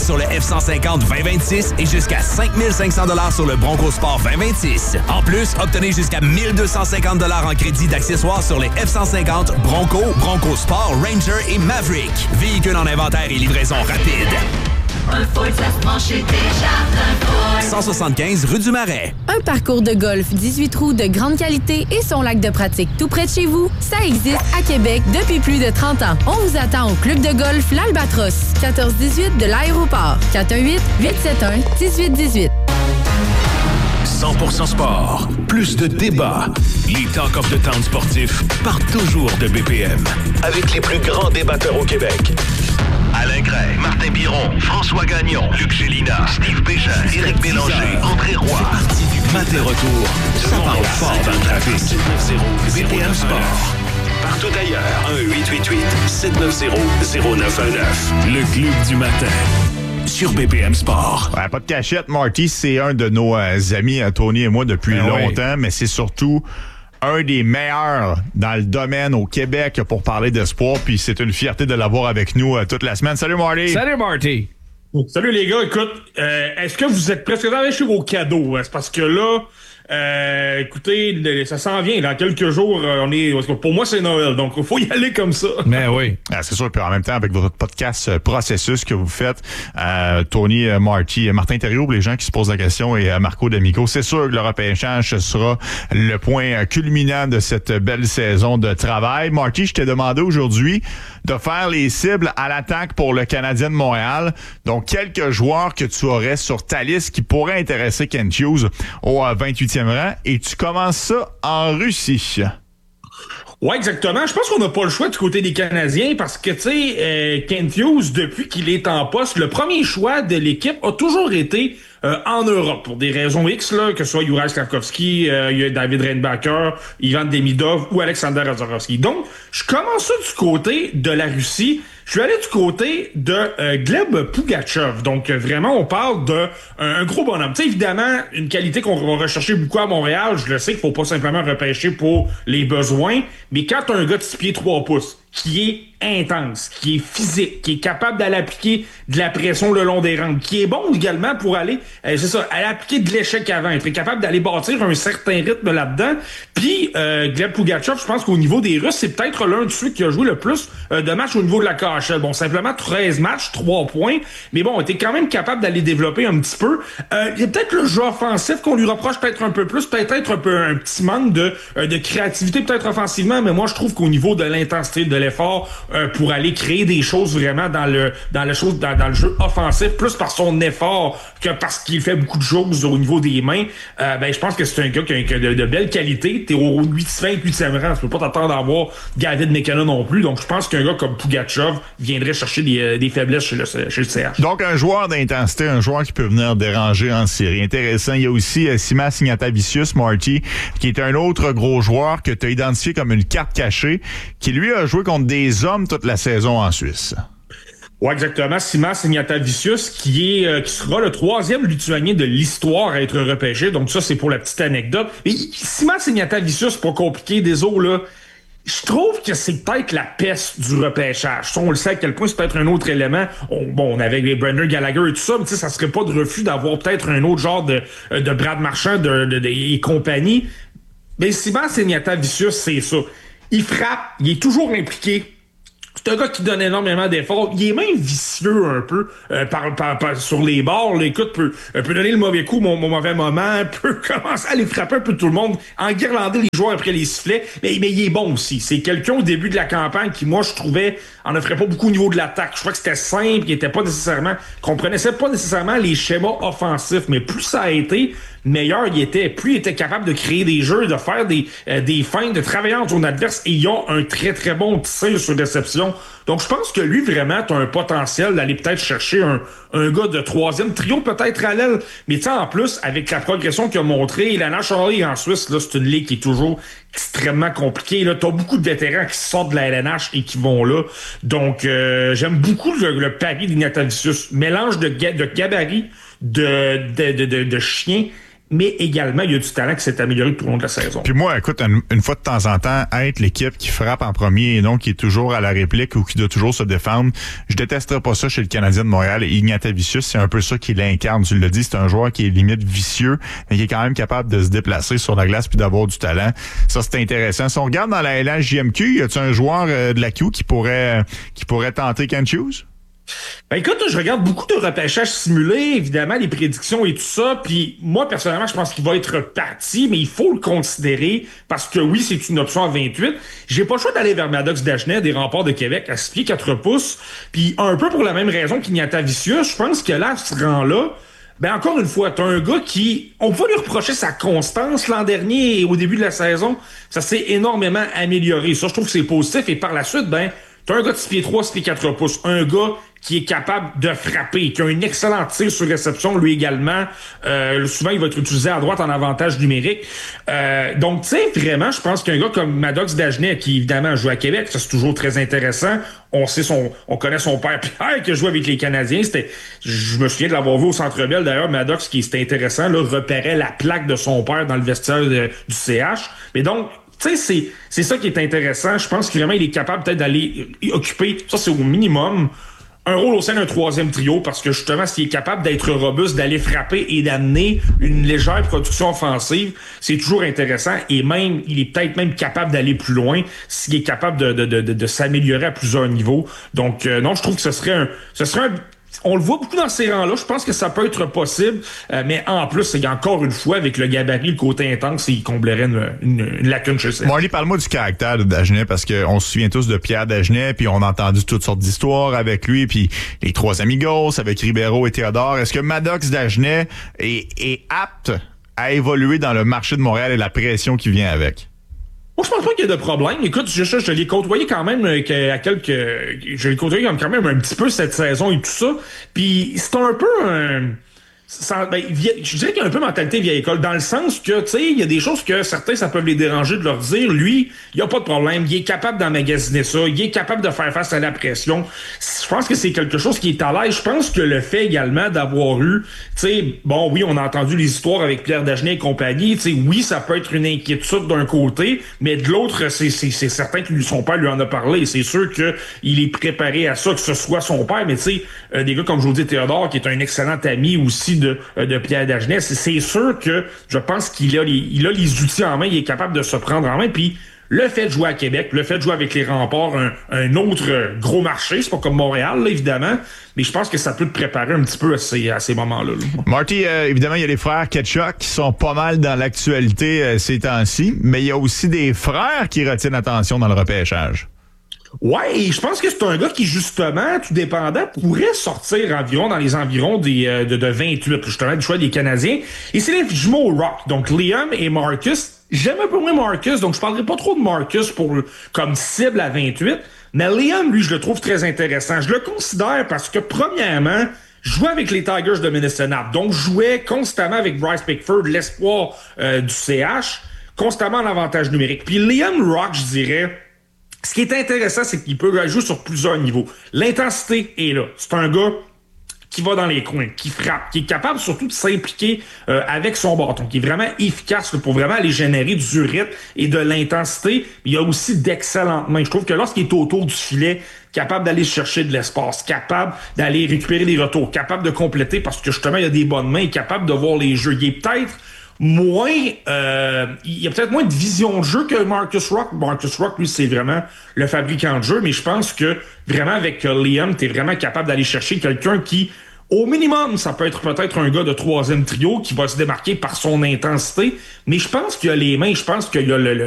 sur le F-150 2026 et jusqu'à 5 500 $ sur le Bronco Sport 2026. En plus, obtenez jusqu'à 1 250 $ en crédit d'accessoires sur les F-150, Bronco, Bronco Sport, Ranger et Maverick. Véhicules en inventaire et livraison rapide. Un Ford, ça se branche chez Desjardins Ford. 175 rue du Marais. Un parcours de golf 18 trous de grande qualité et son lac de pratique tout près de chez vous, ça existe à Québec depuis plus de 30 ans. On vous attend au club de golf L'Albatros, 1418 de l'aéroport. 418-871-1818. 100% sport. Plus de débats. Les Talk of the Town sportifs partent toujours de BPM. Avec les plus grands débatteurs au Québec. Alain Gray, Martin Biron, François Gagnon, Luc Gélina, Steve Bégin, Éric Bélanger, André Roy. Matin retour, ça parle fort dans le trafic. 790 BPM Sport. Partout ailleurs, 1-888-790-0919. Le club du matin. Sur BPM Sport. Ouais, pas de cachette, Marty, c'est un de nos amis, Tony et moi, depuis longtemps, mais c'est surtout un des meilleurs dans le domaine au Québec pour parler de sport, puis c'est une fierté de l'avoir avec nous toute la semaine. Salut, Marty! Salut, Marty! Salut, les gars. Écoute, est-ce que vous êtes presque arrivés chez vos cadeaux? C'est parce que là, écoutez, ça s'en vient. Dans quelques jours, pour moi, c'est Noël. Donc, il faut y aller comme ça. Mais oui. C'est sûr. Puis en même temps, avec votre podcast Processus que vous faites, Tony, Marty, Martin Thériault, pour les gens qui se posent la question, et Marco D'Amico, c'est sûr que le repêchage sera le point culminant de cette belle saison de travail. Marty, je t'ai demandé aujourd'hui de faire les cibles à l'attaque pour le Canadien de Montréal. Donc, quelques joueurs que tu aurais sur ta liste qui pourraient intéresser Kent Hughes au 28e rang. Et tu commences ça en Russie. Ouais, exactement. Je pense qu'on n'a pas le choix du côté des Canadiens parce que, tu sais, Kent Hughes, depuis qu'il est en poste, le premier choix de l'équipe a toujours été en Europe, pour des raisons X, là, que ce soit Juraj Slafkovský, David Reinbacher, Ivan Demidov ou Alexander Razorowski. Donc, je commence ça du côté de la Russie. Je suis allé du côté de Gleb Pugachev. Donc, vraiment, on parle de un gros bonhomme. Tu sais, évidemment, une qualité qu'on va rechercher beaucoup à Montréal. Je le sais qu'il faut pas simplement repêcher pour les besoins. Mais quand t'as un gars de 6 pieds 3 pouces, qui est intense, qui est physique, qui est capable d'aller appliquer de la pression le long des rampes, qui est bon également pour aller, aller appliquer de l'échec avant, être capable d'aller bâtir un certain rythme là-dedans. Puis, Gleb Pugachev, je pense qu'au niveau des Russes, c'est peut-être l'un de ceux qui a joué le plus de matchs au niveau de la KHL. Bon, simplement 13 matchs, 3 points, mais bon, t'es quand même capable d'aller développer un petit peu. Il y a peut-être le jeu offensif qu'on lui reproche peut-être un peu plus, peut-être un petit manque de créativité peut-être offensivement, mais moi je trouve qu'au niveau de l'intensité, de l'effort pour aller créer des choses vraiment dans le jeu offensif, plus par son effort que parce qu'il fait beaucoup de choses au niveau des mains, je pense que c'est un gars qui a de belles qualités. T'es au 28e rang, tu peux pas t'attendre à avoir David McKenna non plus, donc je pense qu'un gars comme Pugachev viendrait chercher des faiblesses chez le CH. Donc un joueur d'intensité, un joueur qui peut venir déranger en série. Intéressant. Il y a aussi Simas Ignatavicius, Marty, qui est un autre gros joueur que tu as identifié comme une carte cachée, qui lui a joué contre des hommes toute la saison en Suisse. Ouais, exactement. Simas Ignatavicius, qui sera le 3e Lituanien de l'histoire à être repêché. Donc ça, c'est pour la petite anecdote. Et Simas Ignatavicius, pas compliqué, des eaux, là. Je trouve que c'est peut-être la peste du repêchage. Ça, on le sait à quel point c'est peut-être un autre élément. On avait les Brendan Gallagher et tout ça, mais tu sais, ça serait pas de refus d'avoir peut-être un autre genre de Brad Marchand et compagnie. Mais Simas Ignatavicius, c'est ça. Il frappe, il est toujours impliqué. C'est un gars qui donne énormément d'efforts. Il est même vicieux un peu sur les bords. Là, écoute, peut donner le mauvais coup, mon mauvais moment, peut commencer à aller frapper un peu tout le monde, enguirlander les joueurs après les sifflets. Mais il est bon aussi. C'est quelqu'un au début de la campagne qui, moi, je trouvais, en offrait pas beaucoup au niveau de l'attaque. Je crois que c'était simple, il était pas nécessairement, comprenait pas nécessairement les schémas offensifs, mais plus ça a été, meilleur il était, plus il était capable de créer des jeux, de faire des feintes, de travailler en zone adverse, et ils ont un très très bon tir sur réception. Donc je pense que lui vraiment t'as un potentiel d'aller peut-être chercher un gars de 3e trio peut-être à l'aile, mais tu sais en plus avec la progression qu'il a montré, la National League en Suisse, là c'est une ligue qui est toujours extrêmement compliquée, là t'as beaucoup de vétérans qui sortent de la LNH et qui vont là, donc j'aime beaucoup le pari d'Ignatavicius, mélange de gabarit, de chien mais également, il y a du talent qui s'est amélioré tout au long de la saison. Puis moi, écoute, une fois de temps en temps, être l'équipe qui frappe en premier et non qui est toujours à la réplique ou qui doit toujours se défendre, je détesterais pas ça chez le Canadien de Montréal. Et Ignatavicius, c'est un peu ça qui l'incarne. Tu l'as dit, c'est un joueur qui est limite vicieux, mais qui est quand même capable de se déplacer sur la glace puis d'avoir du talent. Ça, c'est intéressant. Si on regarde dans la LHJMQ, y a-t-il un joueur de la Q qui pourrait tenter Kent Hughes? Ben écoute, je regarde beaucoup de repêchages simulés, évidemment, les prédictions et tout ça, puis moi, personnellement, je pense qu'il va être parti, mais il faut le considérer, parce que oui, c'est une option à 28. J'ai pas le choix d'aller vers Maddox Dagenet, des Remparts de Québec, à 6 pieds 4 pouces, puis un peu pour la même raison qu'Ignatavicius, je pense que là, à ce rang-là, ben encore une fois, t'as un gars qui, on peut lui reprocher sa constance l'an dernier et au début de la saison, ça s'est énormément amélioré. Ça, je trouve que c'est positif, et par la suite, ben, t'as un gars de 6 pieds 3, 6 pieds 4 pouces, un gars qui est capable de frapper, qui a un excellent tir sur réception, lui également. Souvent, il va être utilisé à droite en avantage numérique. Donc, tu sais, vraiment, je pense qu'un gars comme Maddox Dagenet, qui évidemment joue à Québec, ça c'est toujours très intéressant. On connaît son père Pierre qui a joué avec les Canadiens. Je me souviens de l'avoir vu au Centre Bell. D'ailleurs, Maddox, c'était intéressant, là, repérait la plaque de son père dans le vestiaire du CH. Mais donc, tu sais, c'est ça qui est intéressant. Je pense que vraiment, il est capable peut-être d'aller occuper, ça c'est au minimum, un rôle au sein d'un troisième trio, parce que justement, s'il est capable d'être robuste, d'aller frapper et d'amener une légère production offensive, c'est toujours intéressant. Et même, il est peut-être même capable d'aller plus loin s'il est capable de s'améliorer à plusieurs niveaux. Donc, non, je trouve que ce serait un on le voit beaucoup dans ces rangs-là. Je pense que ça peut être possible. Mais en plus, encore une fois, avec le gabarit, le côté intense, il comblerait une lacune chez ça. Marley, parle-moi du caractère de Dagenet, parce qu'on se souvient tous de Pierre Dagenet, puis on a entendu toutes sortes d'histoires avec lui, puis les trois amigos avec Ribeiro et Théodore. Est-ce que Maddox Dagenet est apte à évoluer dans le marché de Montréal et la pression qui vient avec? Moi, je pense pas qu'il y ait de problème. Écoute, je l'ai côtoyé quand même je l'ai côtoyé quand même un petit peu cette saison et tout ça. Puis c'est un peu je dirais qu'il y a un peu mentalité vieille école, dans le sens que, tu sais, il y a des choses que certains, ça peut les déranger de leur dire. Lui, il n'y a pas de problème. Il est capable d'emmagasiner ça. Il est capable de faire face à la pression. Je pense que c'est quelque chose qui est à l'aise. Je pense que le fait également d'avoir eu, tu sais, bon, oui, on a entendu les histoires avec Pierre Dagenet et compagnie. Tu sais, oui, ça peut être une inquiétude d'un côté, mais de l'autre, c'est certain que son père lui en a parlé. C'est sûr qu'il est préparé à ça, que ce soit son père, mais tu sais, des gars comme Jody Théodore, qui est un excellent ami aussi de Pierre Dagenet, c'est sûr que je pense qu'il a les outils en main, il est capable de se prendre en main, puis le fait de jouer à Québec, le fait de jouer avec les Remparts, un autre gros marché, c'est pas comme Montréal, là, évidemment, mais je pense que ça peut te préparer un petit peu à ces moments-là. Là. Marty, évidemment, il y a les frères Ketchuk qui sont pas mal dans l'actualité ces temps-ci, mais il y a aussi des frères qui retiennent l'attention dans le repêchage. Ouais, je pense que c'est un gars qui, justement, tout dépendant, pourrait sortir dans les environs de 28, justement, du choix des Canadiens. Et c'est les jumeaux Rock, donc Liam et Marcus. J'aime un peu moins Marcus, donc je parlerai pas trop de Marcus comme cible à 28. Mais Liam, lui, je le trouve très intéressant. Je le considère parce que, premièrement, jouait avec les Tigers de Minnesota, donc jouait constamment avec Bryce Pickford, l'espoir du CH, constamment en avantage numérique. Puis Liam Rock, je dirais, ce qui est intéressant, c'est qu'il peut jouer sur plusieurs niveaux. L'intensité est là. C'est un gars qui va dans les coins, qui frappe, qui est capable surtout de s'impliquer avec son bâton, qui est vraiment efficace pour vraiment aller générer du rythme et de l'intensité. Il y a aussi d'excellentes mains. Je trouve que lorsqu'il est autour du filet, capable d'aller chercher de l'espace, capable d'aller récupérer des retours, capable de compléter parce que justement, il a des bonnes mains, capable de voir les jeux. Il est peut-être moins, il y a peut-être moins de vision de jeu que Marcus Rock. Marcus Rock, lui, c'est vraiment le fabricant de jeu, mais je pense que vraiment avec Liam, t'es vraiment capable d'aller chercher quelqu'un qui, au minimum, ça peut être peut-être un gars de troisième trio qui va se démarquer par son intensité, mais je pense qu'il y a les mains, je pense qu'il y a